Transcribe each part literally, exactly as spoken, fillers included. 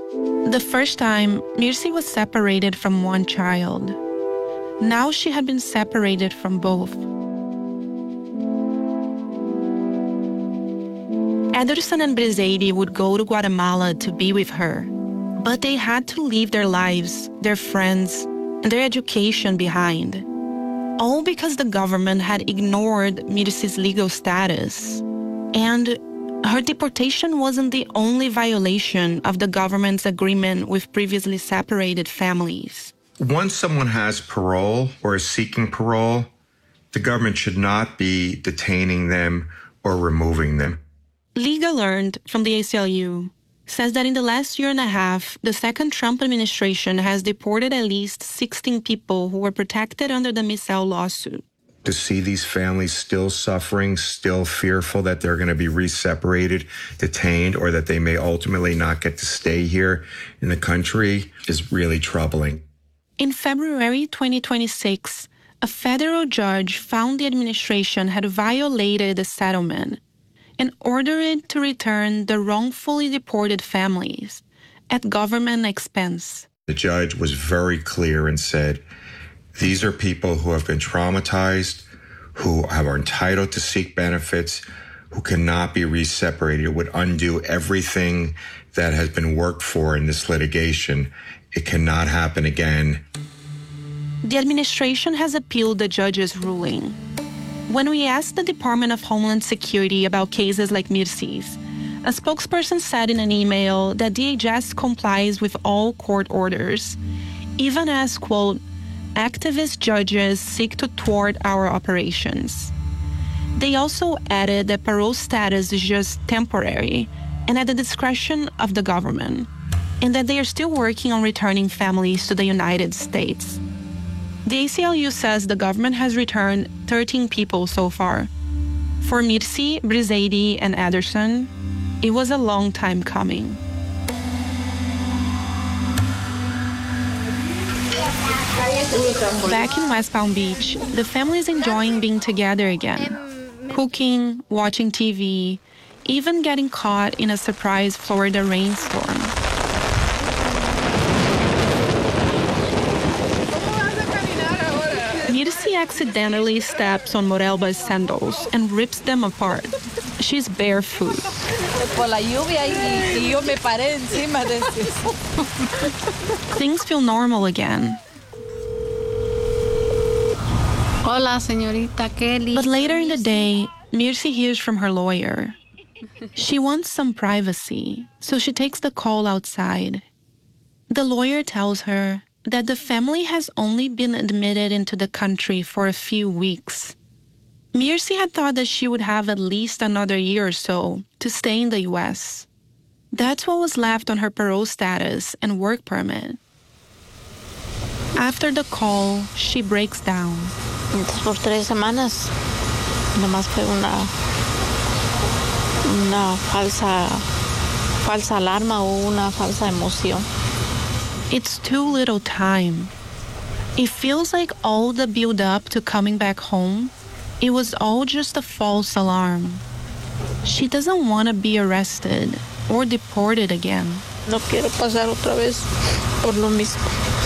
The first time, Mircea was separated from one child. Now she had been separated from both. Ederson and Briseide would go to Guatemala to be with her, but they had to leave their lives, their friends, and their education behind, all because the government had ignored Mircea's legal status. And her deportation wasn't the only violation of the government's agreement with previously separated families. Once someone has parole or is seeking parole, the government should not be detaining them or removing them. Liga learned from the A C L U says that in the last year and a half, the second Trump administration has deported at least sixteen people who were protected under the Missel lawsuit. To see these families still suffering, still fearful that they're going to be re-separated, detained, or that they may ultimately not get to stay here in the country is really troubling. In February twenty twenty-six, a federal judge found the administration had violated the settlement and ordered it to return the wrongfully deported families at government expense. The judge was very clear and said, these are people who have been traumatized, who are entitled to seek benefits, who cannot be re-separated. It would undo everything that has been worked for in this litigation. It cannot happen again. The administration has appealed the judge's ruling. When we asked the Department of Homeland Security about cases like Mircea's, a spokesperson said in an email that D H S complies with all court orders, even as, quote, activist judges seek to thwart our operations. They also added that parole status is just temporary and at the discretion of the government, and that they are still working on returning families to the United States. The A C L U says the government has returned thirteen people so far. For Mircea, Briseide, and Ederson, it was a long time coming. Back in West Palm Beach, the family is enjoying being together again. Cooking, watching T V, even getting caught in a surprise Florida rainstorm. Mircea accidentally steps on Morelba's sandals and rips them apart. She's barefoot. Things feel normal again. Hola, señorita Kelly. But later in the day, Mircea hears from her lawyer. She wants some privacy, so she takes the call outside. The lawyer tells her that the family has only been admitted into the country for a few weeks. Mircea had thought that she would have at least another year or so to stay in the U S. That's what was left on her parole status and work permit. After the call, she breaks down. Por tres semanas, nomás fue una, una falsa, falsa alarma o una falsa emoción. It's too little time. It feels like all the build-up to coming back home, it was all just a false alarm. She doesn't want to be arrested or deported again. No quiero pasar otra vez por lo mismo.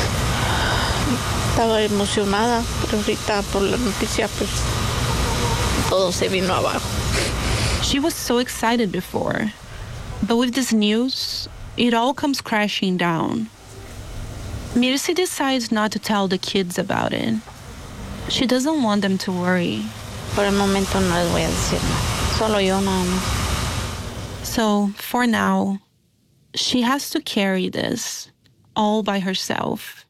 Estaba emocionada, pero ahorita por la noticia, pues, todo se vino abajo. She was so excited before, but with this news, it all comes crashing down. Mircea decides not to tell the kids about it. She doesn't want them to worry. Por el momento no les voy a decir nada. Solo yo nada más. So, for now, she has to carry this all by herself.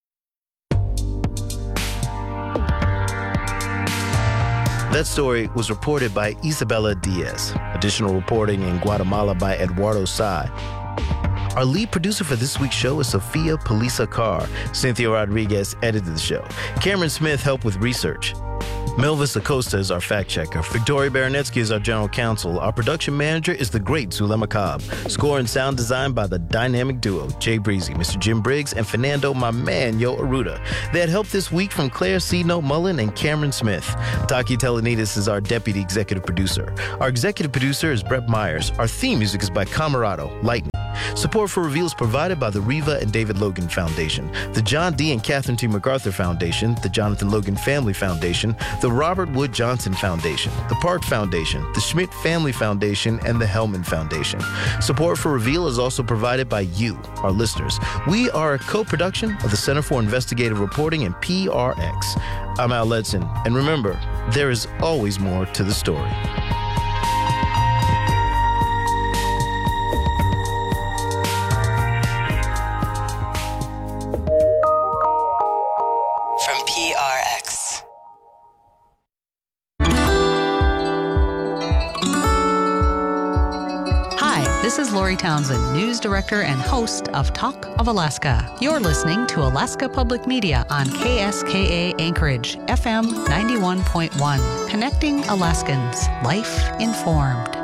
That story was reported by Isabella Diaz. Additional reporting in Guatemala by Eduardo Sai. Our lead producer for this week's show is Sophia Polisa Carr. Cynthia Rodriguez edited the show. Cameron Smith helped with research. Melvis Acosta is our fact checker. Victoria Baranetsky is our general counsel. Our production manager is the great Zulema Cobb. Score and sound design by the dynamic duo, Jay Breezy, Mister Jim Briggs, and Fernando, my man, Yo Aruda. They had help this week from Claire C. Note Mullen and Cameron Smith. Taki Telenides is our deputy executive producer. Our executive producer is Brett Myers. Our theme music is by Camarado, Lightning. Support for Reveal is provided by the Reva and David Logan Foundation, the John D. and Catherine T. MacArthur Foundation, the Jonathan Logan Family Foundation, the Robert Wood Johnson Foundation, the Park Foundation, the Schmidt Family Foundation, and the Hellman Foundation. Support for Reveal is also provided by you, our listeners. We are a co-production of the Center for Investigative Reporting and P R X. I'm Al Letson, and remember, there is always more to the story. From P R X. Hi, this is Lori Townsend, news director and host of Talk of Alaska. You're listening to Alaska Public Media on K S K A Anchorage, F M ninety-one point one, connecting Alaskans, life informed.